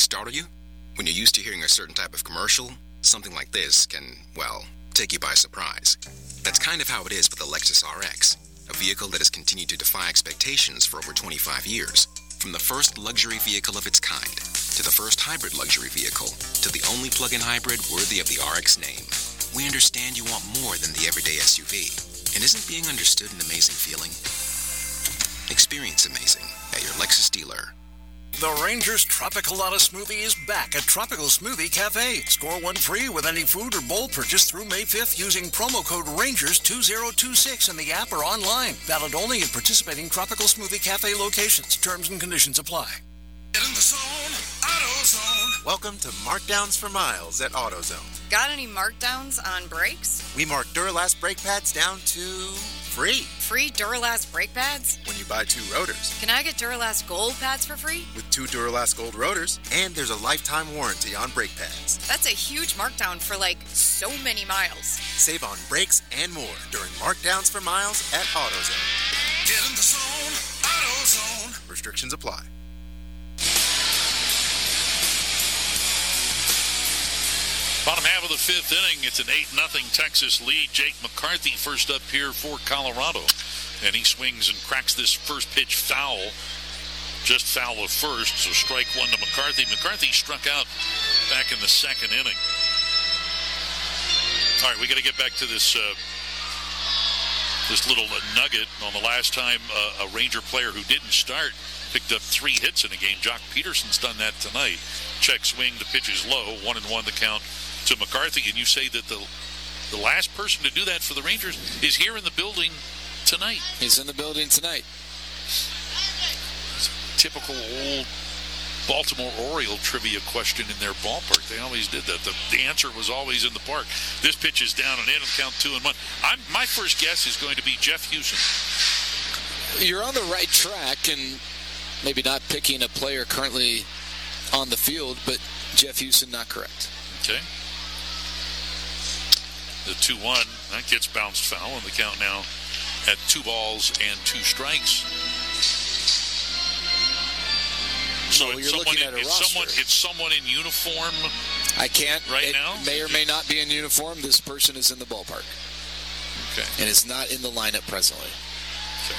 startle you? When you're used to hearing a certain type of commercial, something like this can, well, take you by surprise. That's kind of how it is with the Lexus RX, a vehicle that has continued to defy expectations for over 25 years. From the first luxury vehicle of its kind, to the first hybrid luxury vehicle, to the only plug-in hybrid worthy of the RX name. We understand you want more than the everyday SUV. And isn't being understood an amazing feeling? Experience amazing at your Lexus dealer. The Rangers Tropicalata Smoothie is back at Tropical Smoothie Cafe. Score one free with any food or bowl purchase through May 5th using promo code RANGERS2026 in the app or online. Valid only at participating Tropical Smoothie Cafe locations. Terms and conditions apply. Get in the zone, AutoZone. Welcome to Markdowns for Miles at AutoZone. Got any markdowns on brakes? We mark Duralast brake pads down to free. Free Duralast brake pads? When you buy 2 rotors. Can I get Duralast Gold pads for free? With 2 Duralast Gold rotors, and there's a lifetime warranty on brake pads. That's a huge markdown for so many miles. Save on brakes and more during Markdowns for Miles at AutoZone. Get in the zone, AutoZone. Restrictions apply. Bottom half of the 5th inning, it's an 8-0 Texas lead. Jake McCarthy first up here for Colorado. And he swings and cracks this first pitch foul. Just foul of first, so strike one to McCarthy. McCarthy struck out back in the 2nd inning. All right, we got to get back to this this little nugget on the last time a Ranger player who didn't start picked up 3 hits in a game. Jock Peterson's done that tonight. Check swing, the pitch is low, 1-1 the count to McCarthy. And you say that the last person to do that for the Rangers is here in the building tonight. He's in the building tonight. Typical old Baltimore Oriole trivia question in their ballpark. They always did that. The answer was always in the park. This pitch is down and in, and count 2-1. My first guess is going to be Jeff Hewson. You're on the right track, and maybe not picking a player currently on the field, but Jeff Hewson not correct. Okay. The 2-1, that gets bounced foul, and the count now at 2 balls and 2 strikes. So well, you're looking at a roster. It's someone in uniform. I can't right now. May or may not be in uniform. This person is in the ballpark. Okay. And is not in the lineup presently. Okay.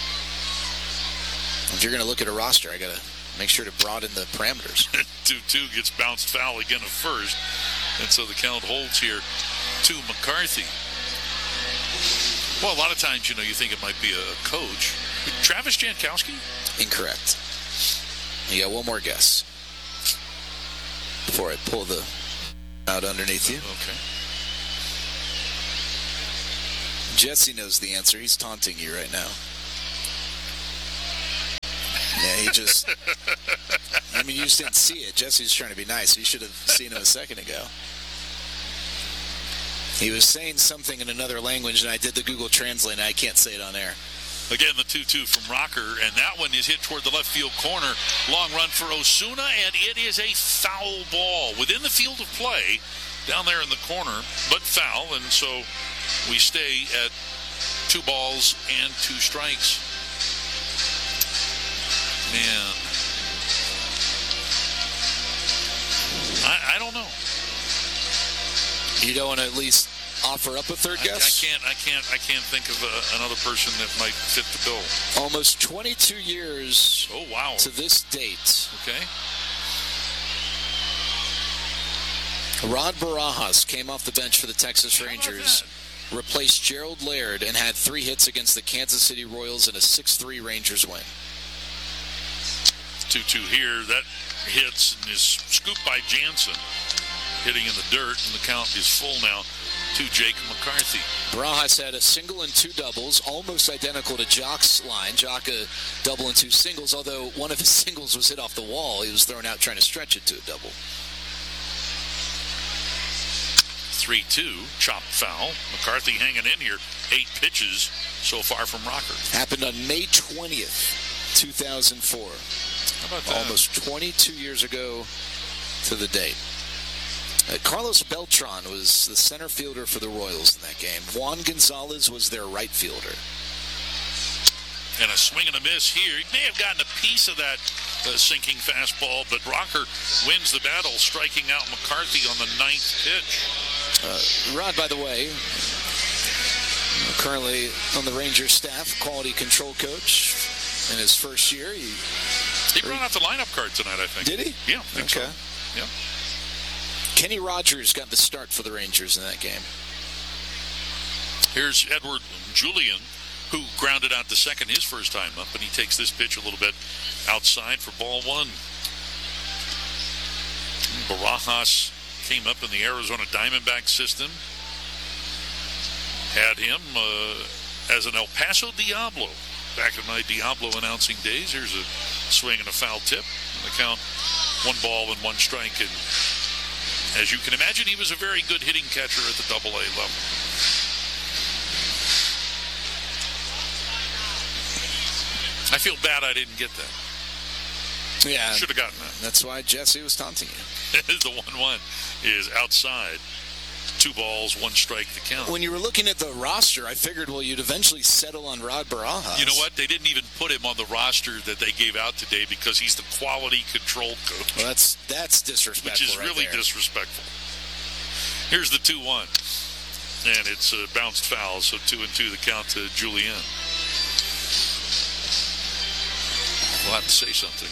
If you're going to look at a roster, I got to make sure to broaden the parameters. 2-2 gets bounced foul again at first, and so the count holds here to McCarthy. Well, a lot of times, you think it might be a coach. Travis Jankowski? Incorrect. You got one more guess before I pull the out underneath you. Okay. Jesse knows the answer. He's taunting you right now. Yeah, he just... you just didn't see it. Jesse's trying to be nice. You should have seen him a second ago. He was saying something in another language, and I did the Google Translate, and I can't say it on air. Again, the 2-2 from Rocker, and that one is hit toward the left field corner. Long run for Osuna, and it is a foul ball within the field of play down there in the corner, but foul, and so we stay at 2 balls and 2 strikes. Man, I don't know. You don't want to at least offer up a third guess? I can't think of another person that might fit the bill. Almost 22 years. Oh, wow. To this date. Okay. Rod Barajas came off the bench for the Texas Rangers, replaced Gerald Laird, and had 3 hits against the Kansas City Royals in a 6-3 Rangers win. 2-2 here. That hits and is scooped by Jansen, hitting in the dirt, and the count is full now to Jake McCarthy. Barajas had a single and 2 doubles, almost identical to Jock's line. Jock a double and 2 singles, although one of his singles was hit off the wall. He was thrown out trying to stretch it to a double. 3-2, chopped foul. McCarthy hanging in here. 8 pitches so far from Rocker. Happened on May 20th, 2004. How about that? Almost 22 years ago to the date. Carlos Beltran was the center fielder for the Royals in that game. Juan Gonzalez was their right fielder. And a swing and a miss here. He may have gotten a piece of that sinking fastball, but Rocker wins the battle, striking out McCarthy on the 9th pitch. Rod, by the way, currently on the Rangers staff, quality control coach in his first year. He brought out the lineup card tonight, I think. Did he? Yeah, I think so. Yeah. Kenny Rogers got the start for the Rangers in that game. Here's Edward Julian, who grounded out to second his first time up, and he takes this pitch a little bit outside for ball one. Barajas came up in the Arizona Diamondback system. Had him as an El Paso Diablo back in my Diablo announcing days. Here's a swing and a foul tip. And the count, 1 ball and 1 strike. And as you can imagine, he was a very good hitting catcher at the Double-A level. I feel bad I didn't get that. Yeah. Should have gotten that. That's why Jesse was taunting you. The 1-1 is outside. 2 balls, 1 strike to count. When you were looking at the roster, I figured, well, you'd eventually settle on Rod Barajas. You know what? They didn't even put him on the roster that they gave out today because he's the quality control coach. Well, that's disrespectful. Which is right really there. Disrespectful. Here's the 2-1. And it's a bounced foul, so 2-2 the count to Julian. We'll have to say something.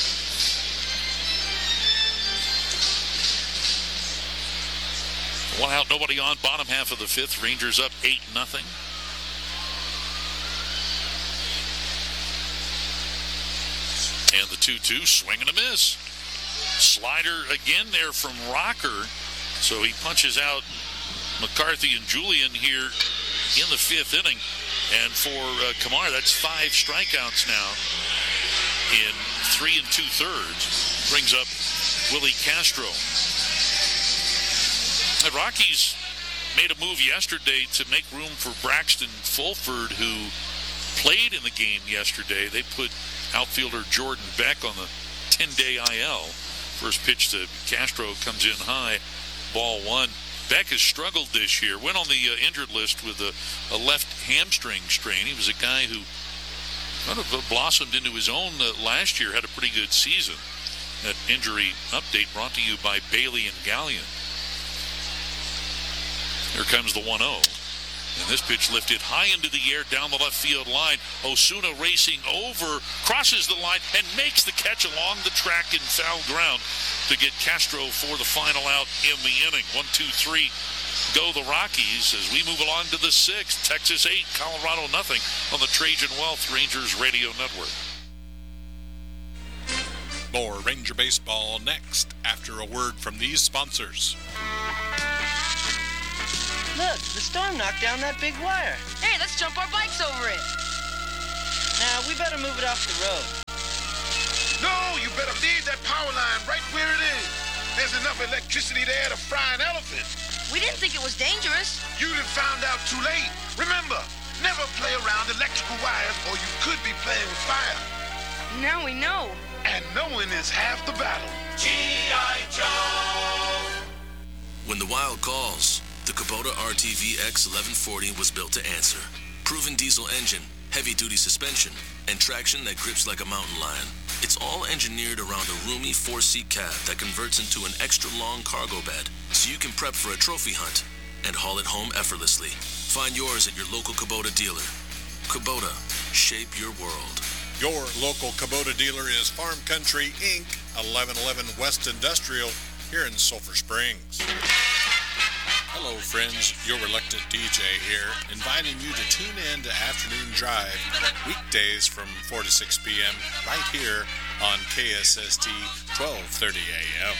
1 out, nobody on. Bottom half of the 5th. Rangers up 8-0. And the 2-2, swing and a miss. Slider again there from Rocker. So he punches out McCarthy and Julian here in the 5th inning. And for Kamar, that's 5 strikeouts now in 3 2/3. Brings up Willie Castro. The Rockies made a move yesterday to make room for Braxton Fulford, who played in the game yesterday. They put outfielder Jordan Beck on the 10-day IL. First pitch to Castro comes in high, ball 1. Beck has struggled this year. Went on the injured list with a left hamstring strain. He was a guy who kind of blossomed into his own last year, had a pretty good season. That injury update brought to you by Bailey and Gallion. Here comes the 1-0. And this pitch lifted high into the air down the left field line. Osuna racing over, crosses the line, and makes the catch along the track in foul ground to get Castro for the final out in the inning. 1-2-3, go the Rockies as we move along to the 6th. Texas 8, Colorado nothing on the Trajan Wealth Rangers Radio Network. More Ranger Baseball next after a word from these sponsors. Look, the storm knocked down that big wire. Hey, let's jump our bikes over it. Now, we better move it off the road. No, you better leave that power line right where it is. There's enough electricity there to fry an elephant. We didn't think it was dangerous. You'd have found out too late. Remember, never play around electrical wires or you could be playing with fire. Now we know. And knowing is half the battle. G.I. Joe! When the wild calls, the Kubota RTV X 1140 was built to answer. Proven diesel engine, heavy-duty suspension, and traction that grips like a mountain lion. It's all engineered around a roomy 4-seat cab that converts into an extra-long cargo bed, so you can prep for a trophy hunt and haul it home effortlessly. Find yours at your local Kubota dealer. Kubota, shape your world. Your local Kubota dealer is Farm Country, Inc., 1111 West Industrial, here in Sulphur Springs. Hello, friends. Your reluctant DJ here, inviting you to tune in to Afternoon Drive, weekdays from 4 to 6 p.m., right here on KSST 1230 a.m.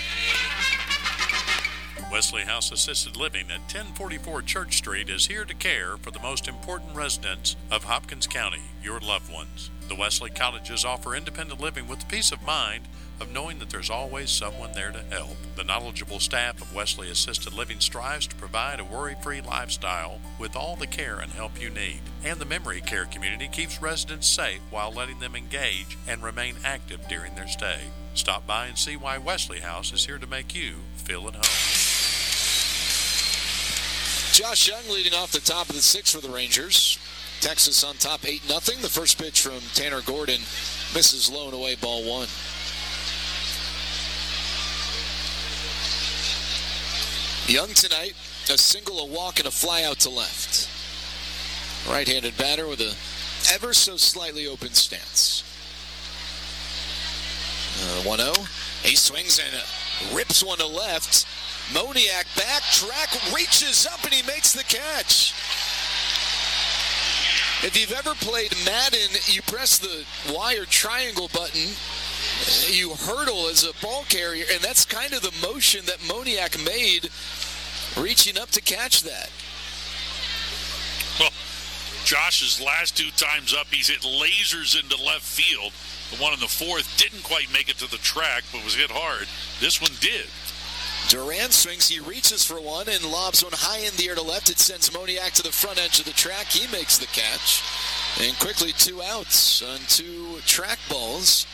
Wesley House Assisted Living at 1044 Church Street is here to care for the most important residents of Hopkins County, your loved ones. The Wesley Cottages offer independent living with the peace of mind of knowing that there's always someone there to help. The knowledgeable staff of Wesley Assisted Living strives to provide a worry-free lifestyle with all the care and help you need. And the memory care community keeps residents safe while letting them engage and remain active during their stay. Stop by and see why Wesley House is here to make you feel at home. Josh Young leading off the top of the 6th for the Rangers. Texas on top 8-0. The first pitch from Tanner Gordon misses low and away, ball 1. Young tonight, a single, a walk, and a fly out to left. Right-handed batter with a ever so slightly open stance. 1-0. He swings and rips one to left. Moniak backtrack, reaches up, and he makes the catch. If you've ever played Madden, you press the wire triangle button, you hurdle as a ball carrier, and that's kind of the motion that Moniak made, reaching up to catch that. Well, Josh's last 2 times up, he's hit lasers into left field. The one in the 4th didn't quite make it to the track, but was hit hard. This one did. Duran swings, he reaches for one and lobs one high in the air to left. It sends Moniak to the front edge of the track. He makes the catch. And quickly 2 outs on 2 track balls.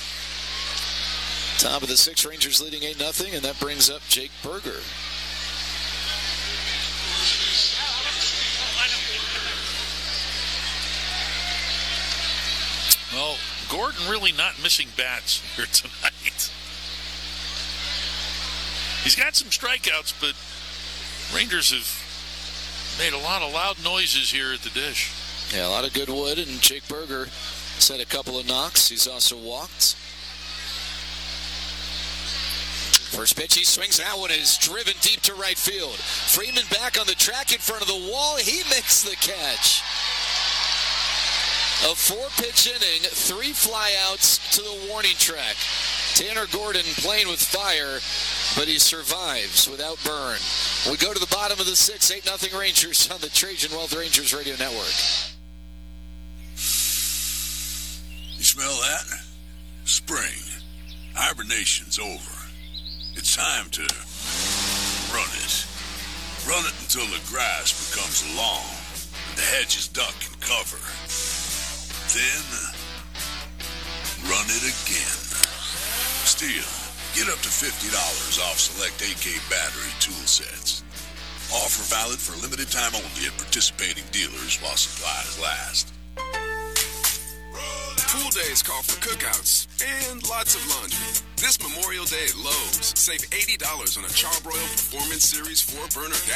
Top of the 6th, Rangers leading 8-0, and that brings up Jake Berger. Well, Gordon really not missing bats here tonight. He's got some strikeouts, but Rangers have made a lot of loud noises here at the dish. Yeah, a lot of good wood, and Jake Berger has had a couple of knocks. He's also walked. First pitch, he swings. That one is driven deep to right field. Freeman back on the track in front of the wall. He makes the catch. A 4-pitch inning, 3 flyouts to the warning track. Tanner Gordon playing with fire, but he survives without burn. We go to the bottom of the 6th, 8-0 Rangers on the Trajan Wealth Rangers Radio Network. You smell that? Spring. Hibernation's over. It's time to run it. Run it until the grass becomes long and the hedges duck and cover. Then run it again. Still, get up to $50 off select AK battery tool sets. Offer valid for limited time only at participating dealers while supplies last. Pool days call for cookouts and lots of laundry. This Memorial Day at Lowe's, save $80 on a Charbroil Performance Series 4-burner gas